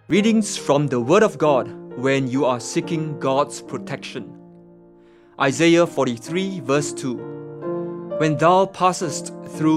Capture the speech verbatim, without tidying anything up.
Readings from the Word of God when you are seeking God's protection. Isaiah forty-three verse two. When thou passest through